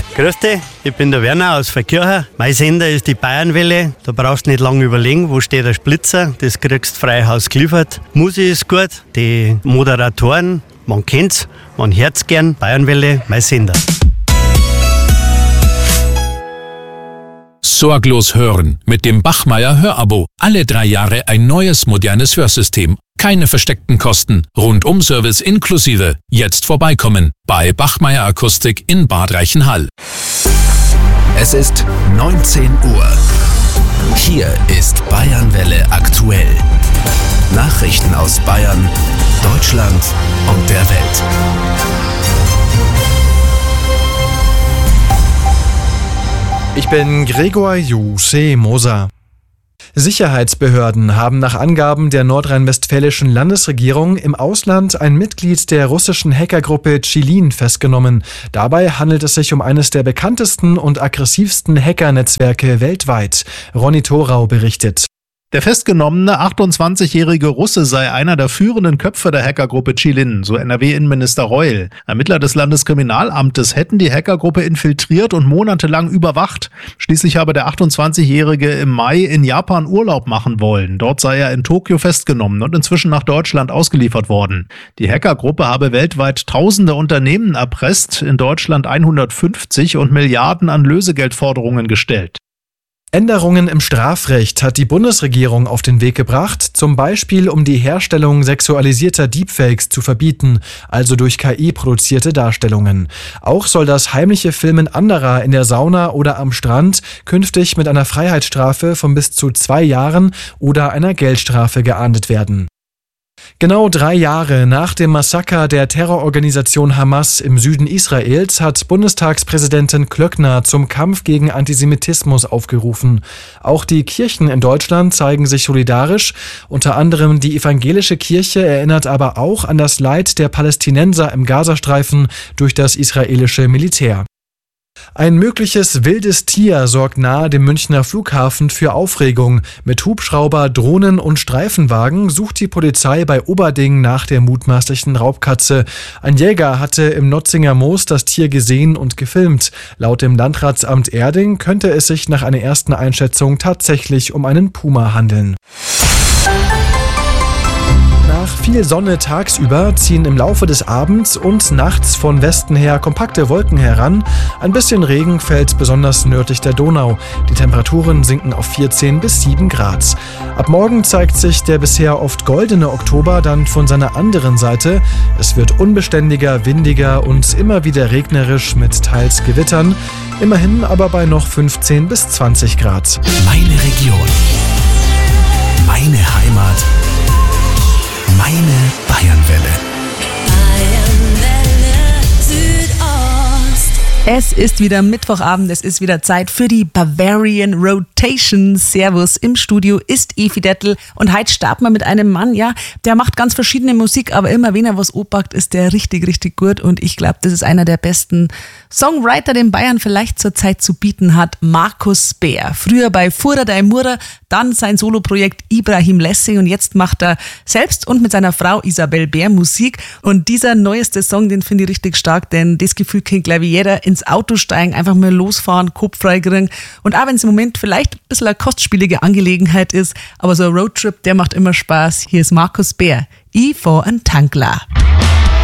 Grüß dich, ich bin der Werner aus Verkirchen. Mein Sender ist die Bayernwelle. Da brauchst du nicht lange überlegen, wo steht der Splitzer. Das kriegst du frei Haus geliefert. Musik ist gut, die Moderatoren, man kennt's, man hört's gern. Bayernwelle, mein Sender. Sorglos hören mit dem Bachmeier Hörabo. Alle 3 Jahre ein neues, modernes Hörsystem. Keine versteckten Kosten. Rundum-Service inklusive. Jetzt vorbeikommen bei Bachmeier Akustik in Bad Reichenhall. Es ist 19 Uhr. Hier ist Bayernwelle aktuell. Nachrichten aus Bayern, Deutschland und der Welt. Ich bin Gregor Jusse-Moser. Sicherheitsbehörden haben nach Angaben der nordrhein-westfälischen Landesregierung im Ausland ein Mitglied der russischen Hackergruppe Chilin festgenommen. Dabei handelt es sich um eines der bekanntesten und aggressivsten Hackernetzwerke weltweit. Ronny Thorau berichtet. Der festgenommene 28-jährige Russe sei einer der führenden Köpfe der Hackergruppe Chilin, so NRW-Innenminister Reul. Ermittler des Landeskriminalamtes hätten die Hackergruppe infiltriert und monatelang überwacht. Schließlich habe der 28-jährige im Mai in Japan Urlaub machen wollen. Dort sei er in Tokio festgenommen und inzwischen nach Deutschland ausgeliefert worden. Die Hackergruppe habe weltweit tausende Unternehmen erpresst, in Deutschland 150 und Milliarden an Lösegeldforderungen gestellt. Änderungen im Strafrecht hat die Bundesregierung auf den Weg gebracht, zum Beispiel um die Herstellung sexualisierter Deepfakes zu verbieten, also durch KI produzierte Darstellungen. Auch soll das heimliche Filmen anderer in der Sauna oder am Strand künftig mit einer Freiheitsstrafe von bis zu 2 Jahren oder einer Geldstrafe geahndet werden. Genau 3 Jahre nach dem Massaker der Terrororganisation Hamas im Süden Israels hat Bundestagspräsidentin Klöckner zum Kampf gegen Antisemitismus aufgerufen. Auch die Kirchen in Deutschland zeigen sich solidarisch. Unter anderem die evangelische Kirche erinnert aber auch an das Leid der Palästinenser im Gazastreifen durch das israelische Militär. Ein mögliches wildes Tier sorgt nahe dem Münchner Flughafen für Aufregung. Mit Hubschrauber, Drohnen und Streifenwagen sucht die Polizei bei Oberding nach der mutmaßlichen Raubkatze. Ein Jäger hatte im Notzinger Moos das Tier gesehen und gefilmt. Laut dem Landratsamt Erding könnte es sich nach einer ersten Einschätzung tatsächlich um einen Puma handeln. Nach viel Sonne tagsüber ziehen im Laufe des Abends und nachts von Westen her kompakte Wolken heran. Ein bisschen Regen fällt besonders nördlich der Donau. Die Temperaturen sinken auf 14 bis 7 Grad. Ab morgen zeigt sich der bisher oft goldene Oktober dann von seiner anderen Seite. Es wird unbeständiger, windiger und immer wieder regnerisch mit teils Gewittern. Immerhin aber bei noch 15 bis 20 Grad. Meine Region. Meine Heimat. Meine Bayernwelle. Es ist wieder Mittwochabend, es ist wieder Zeit für die Bavarian Rotation. Servus, im Studio ist Evi Dettel und heute starten wir mit einem Mann, ja, der macht ganz verschiedene Musik, aber immer wenn er was anpackt, ist der richtig, richtig gut und ich glaube, das ist einer der besten Songwriter, den Bayern vielleicht zurzeit zu bieten hat, Markus Bär. Früher bei Fura dei Mura, dann sein Soloprojekt Ibrahim Lessing und jetzt macht er selbst und mit seiner Frau Isabel Bär Musik und dieser neueste Song, den finde ich richtig stark, denn das Gefühl kennt glaube ich jeder, ins Auto steigen, einfach mal losfahren, Kopf frei kriegen und auch wenn es im Moment vielleicht ein bisschen eine kostspielige Angelegenheit ist, aber so ein Roadtrip, der macht immer Spaß. Hier ist Markus Bär, I for ein Tankler.